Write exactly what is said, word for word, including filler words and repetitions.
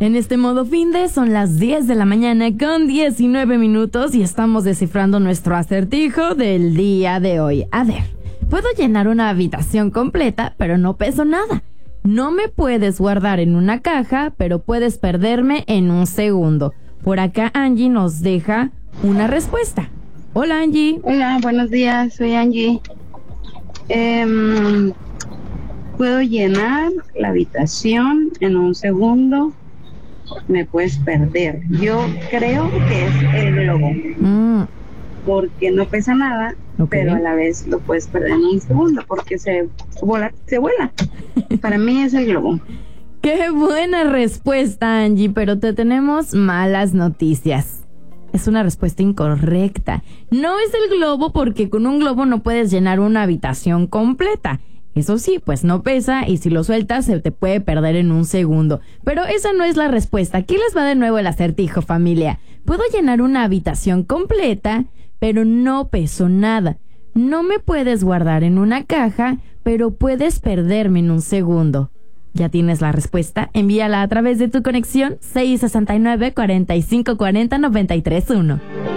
En este modo finde son las diez de la mañana con diecinueve minutos y estamos descifrando nuestro acertijo del día de hoy. A ver, puedo llenar una habitación completa, pero no peso nada. No me puedes guardar en una caja, pero puedes perderme en un segundo. Por acá Angie nos deja una respuesta. Hola Angie. Hola, buenos días, soy Angie. Eh, puedo llenar la habitación en un segundo. Me puedes perder. Yo creo que es el globo. Mm. Porque no pesa nada, okay, pero a la vez lo puedes perder en un segundo porque se vuela. Se vuela. Para mí es el globo. Qué buena respuesta, Angie, pero te tenemos malas noticias. Es una respuesta incorrecta. No es el globo porque con un globo no puedes llenar una habitación completa. Eso sí, pues no pesa y si lo sueltas se te puede perder en un segundo. Pero esa no es la respuesta. Aquí les va de nuevo el acertijo, familia. Puedo llenar una habitación completa, pero no peso nada. No me puedes guardar en una caja, pero puedes perderme en un segundo. ¿Ya tienes la respuesta? Envíala a través de tu conexión seis sesenta y nueve, cuarenta y cinco cuarenta, noventa y tres uno.